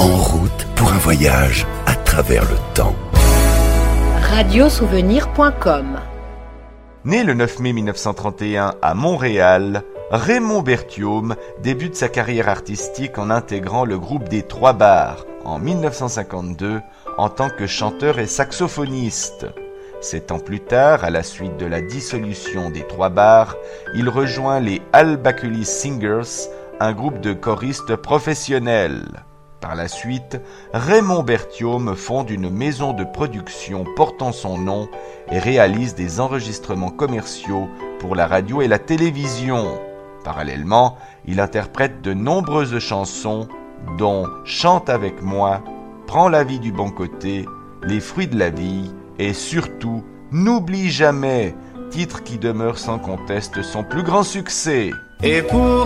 En route pour un voyage à travers le temps. Radiosouvenir.com. Né le 9 mai 1931 à Montréal, Raymond Berthiaume débute sa carrière artistique en intégrant le groupe des Trois Bars en 1952 en tant que chanteur et saxophoniste. 7 ans plus tard, à la suite de la dissolution des Trois Bars, il rejoint les Al Baculis Singers, un groupe de choristes professionnels. Par la suite, Raymond Berthiaume fonde une maison de production portant son nom et réalise des enregistrements commerciaux pour la radio et la télévision. Parallèlement, il interprète de nombreuses chansons, dont Chante avec moi, Prends la vie du bon côté, Les fruits de la vie et surtout N'oublie jamais, titre qui demeure sans conteste son plus grand succès. Et pour